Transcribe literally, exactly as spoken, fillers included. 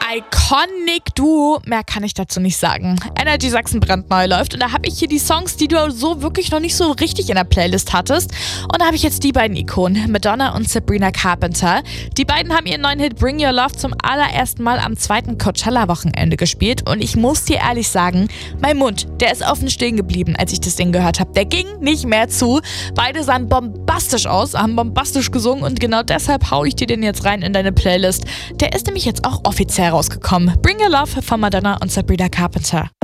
Iconic Duo, mehr kann ich dazu nicht sagen. Energy Sachsen brandneu läuft und da habe ich hier die Songs, die du so wirklich noch nicht so richtig in der Playlist hattest. Und da habe ich jetzt die beiden Ikonen, Madonna und Sabrina Carpenter. Die beiden haben ihren neuen Hit Bring Your Love zum allerersten Mal am zweiten Coachella-Wochenende gespielt und ich muss dir ehrlich sagen, mein Mund, der ist offen stehen geblieben, als ich das Ding gehört habe. Der ging nicht mehr zu. Beide sahen bombastisch aus, haben bombastisch gesungen und genau deshalb hau ich dir den jetzt rein in deine Playlist. Der ist nämlich jetzt auch offiziell rausgekommen. Bring Your Love von Madonna und Sabrina Carpenter.